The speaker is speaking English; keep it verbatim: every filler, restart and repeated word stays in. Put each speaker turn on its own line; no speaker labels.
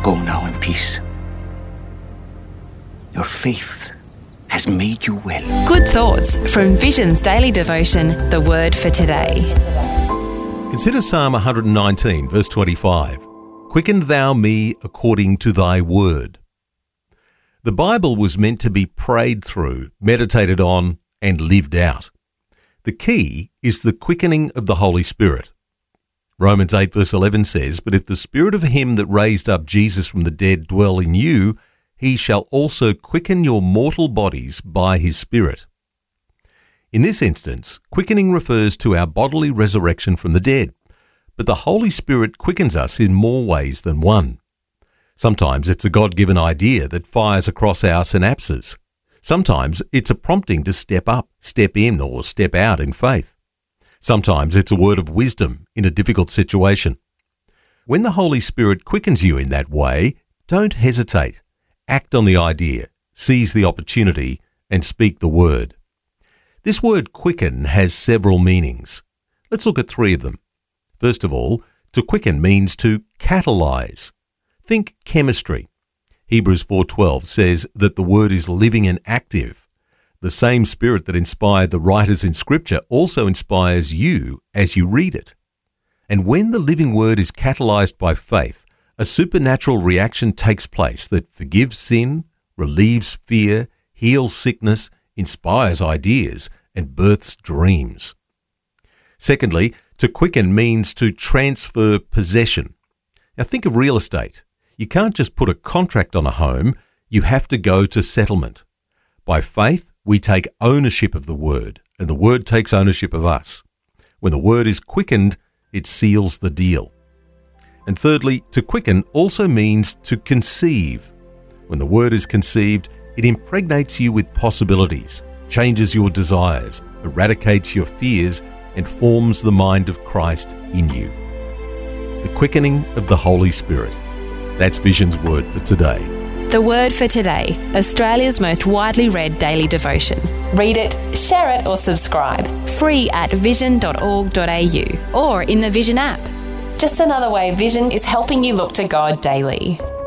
Go now in peace. Your faith has made you well.
Good thoughts from Vision's daily devotion, The Word for Today.
Consider Psalm one nineteen, verse twenty-five. Quicken thou me according to thy word. The Bible was meant to be prayed through, meditated on, and lived out. The key is the quickening of the Holy Spirit. Romans eight verse eleven says, But if the Spirit of him that raised up Jesus from the dead dwell in you, he shall also quicken your mortal bodies by his Spirit. In this instance, quickening refers to our bodily resurrection from the dead, but the Holy Spirit quickens us in more ways than one. Sometimes it's a God-given idea that fires across our synapses. Sometimes it's a prompting to step up, step in, or step out in faith. Sometimes it's a word of wisdom in a difficult situation. When the Holy Spirit quickens you in that way, don't hesitate. Act on the idea, seize the opportunity, and speak the word. This word quicken has several meanings. Let's look at three of them. First of all, to quicken means to catalyze. Think chemistry. Hebrews four twelve says that the word is living and active. The same Spirit that inspired the writers in Scripture also inspires you as you read it. And when the living word is catalyzed by faith, a supernatural reaction takes place that forgives sin, relieves fear, heals sickness, inspires ideas, and births dreams. Secondly, to quicken means to transfer possession. Now think of real estate. You can't just put a contract on a home, you have to go to settlement. By faith, we take ownership of the word, and the word takes ownership of us. When the word is quickened, it seals the deal. And thirdly, to quicken also means to conceive. When the word is conceived, it impregnates you with possibilities, changes your desires, eradicates your fears, and forms the mind of Christ in you. The quickening of the Holy Spirit. That's Vision's Word for today.
The Word for Today, Australia's most widely read daily devotion. Read it, share it, or subscribe. Free at vision dot org dot a u or in the Vision app. Just another way Vision is helping you look to God daily.